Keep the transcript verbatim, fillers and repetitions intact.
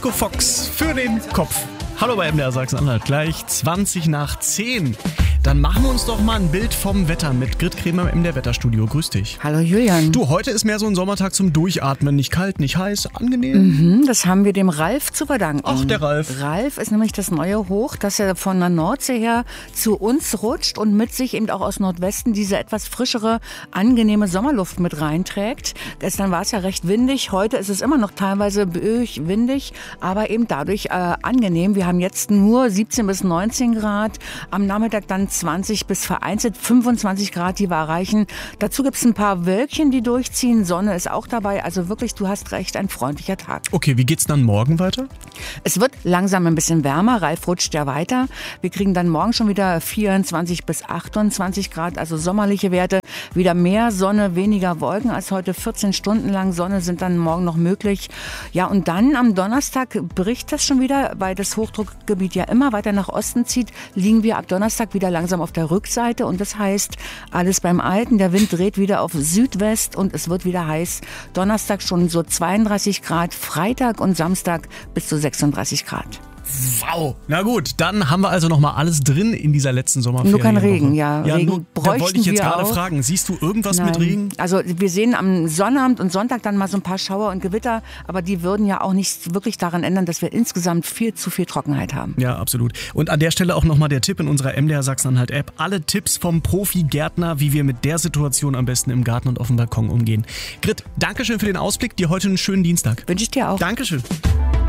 Fox für den Kopf. Hallo bei M D R Sachsen-Anhalt, gleich zwanzig nach zehn. Dann machen wir uns doch mal ein Bild vom Wetter mit Grit Kremer im M D R-Wetterstudio. Grüß dich. Hallo Julian. Du, heute ist mehr so ein Sommertag zum Durchatmen. Nicht kalt, nicht heiß, angenehm. Mhm, das haben wir dem Ralf zu verdanken. Ach, der Ralf. Ralf ist nämlich das neue Hoch, das ja von der Nordsee her zu uns rutscht und mit sich eben auch aus Nordwesten diese etwas frischere, angenehme Sommerluft mit reinträgt. Gestern war es ja recht windig, heute ist es immer noch teilweise böig, windig, aber eben dadurch äh, angenehm. Wir haben jetzt nur siebzehn bis neunzehn Grad, am Nachmittag dann zwanzig bis vereinzelt fünfundzwanzig Grad, die wir erreichen. Dazu gibt es ein paar Wölkchen, die durchziehen. Sonne ist auch dabei. Also wirklich, du hast recht, ein freundlicher Tag. Okay, wie geht's dann morgen weiter? Es wird langsam ein bisschen wärmer. Ralf rutscht ja weiter. Wir kriegen dann morgen schon wieder vierundzwanzig bis achtundzwanzig Grad, also sommerliche Werte. Wieder mehr Sonne, weniger Wolken als heute. vierzehn Stunden lang Sonne sind dann morgen noch möglich. Ja, und dann am Donnerstag bricht das schon wieder, weil das Hochdruckgebiet ja immer weiter nach Osten zieht, liegen wir ab Donnerstag wieder langsam auf der Rückseite und das heißt, alles beim Alten. Der Wind dreht wieder auf Südwest und es wird wieder heiß. Donnerstag schon so zweiunddreißig Grad, Freitag und Samstag bis zu sechsunddreißig Grad. Wow. Na gut, dann haben wir also noch mal alles drin in dieser letzten Sommerferien. Nur kein Regen, ja. ja Regen nur, bräuchten da wollte ich jetzt wir gerade auch. fragen, siehst du irgendwas Nein. mit Regen? Also wir sehen am Sonnabend und Sonntag dann mal so ein paar Schauer und Gewitter, aber die würden ja auch nicht wirklich daran ändern, dass wir insgesamt viel zu viel Trockenheit haben. Ja, absolut. Und an der Stelle auch nochmal der Tipp in unserer M D R Sachsen-Anhalt-App. Alle Tipps vom Profi-Gärtner, wie wir mit der Situation am besten im Garten und auf dem Balkon umgehen. Grit, Dankeschön für den Ausblick. Dir heute einen schönen Dienstag. Wünsche ich dir auch. Dankeschön.